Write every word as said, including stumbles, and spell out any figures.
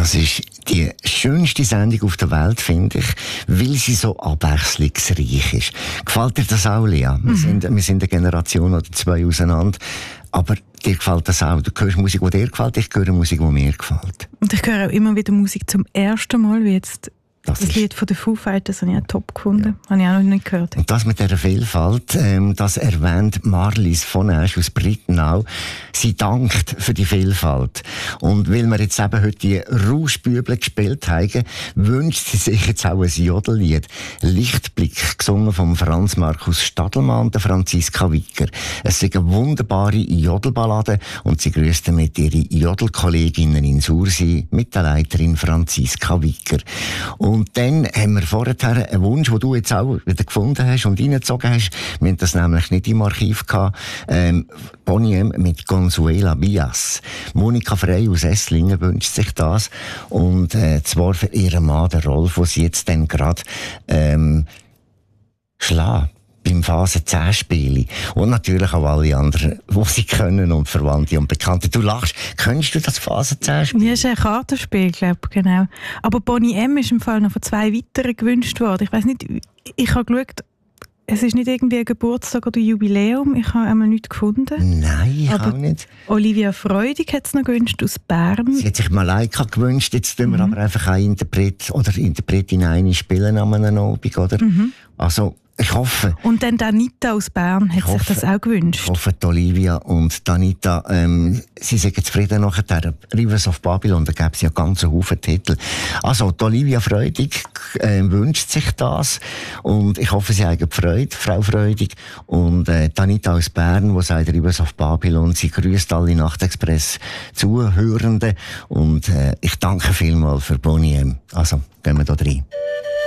Das ist die schönste Sendung auf der Welt, finde ich, weil sie so abwechslungsreich ist. Gefällt dir das auch, Lea? Mhm. Wir, sind, wir sind eine Generation oder zwei auseinander. Aber dir gefällt das auch. Du hörst Musik, die dir gefällt, ich höre Musik, die mir gefällt. Und ich höre auch immer wieder Musik zum ersten Mal, wie jetzt das, das Lied von den Foo Fighters, habe ich auch top gefunden. Ja. Habe ich auch noch nicht gehört. Und das mit dieser Vielfalt, ähm, das erwähnt Marlies von Asch aus Brittenau. Sie dankt für die Vielfalt. Und weil wir jetzt eben heute die Rauschbüble gespielt haben, wünscht sie sich jetzt auch ein Jodellied. Lichtblick, gesungen von Franz Markus Stadelmann und Franziska Wicker. Es ist eine wunderbare Jodelballade und sie grüßt damit ihre Jodelkolleginnen in Sursee mit der Leiterin Franziska Wicker. Und dann haben wir vorher einen Wunsch, den du jetzt auch wieder gefunden hast und reingezogen hast. Wir haben das nämlich nicht im Archiv gehabt. Ähm, Boney M. mit Consuela Bias. Monika Frey aus Esslingen wünscht sich das. Und äh, zwar für ihren Mann, den Rolf, den sie jetzt dann gerade ähm, schlägt. Beim Phase zehn Spiele. Und natürlich auch alle anderen, die sie können und Verwandte und Bekannte. Du lachst. Kennst du das Phase zehn Spiel? Ja, das ist ein Kartenspiel, glaube ich, genau. Aber Boney M. ist im Fall noch von zwei weiteren gewünscht worden. Ich weiss nicht, ich habe geschaut, es ist nicht irgendwie ein Geburtstag oder Jubiläum. Ich habe einmal nichts gefunden. Nein, ich aber auch nicht. Olivia Freudig hat es noch gewünscht aus Bern. Sie hat sich Malaika gewünscht. Jetzt tun wir mhm. aber einfach einen Interpret oder Interpretin eine spielen an einem Abend, oder? Mhm. Also, ich hoffe. Und dann Danita aus Bern hat sich das auch gewünscht. Ich hoffe, die Olivia und Danita, ähm, sie sind zufrieden nachher. Rivers of Babylon, da gäbe es ja ganz einen Haufen Titel. Also, die Olivia Freudig äh, wünscht sich das. Und ich hoffe, sie haben Freude, Frau Freudig. Und äh, Danita aus Bern, die sagt Rivers of Babylon, sie grüßt alle Nachtexpress Zuhörenden. Und äh, ich danke vielmals für Boney M. Also, gehen wir da rein.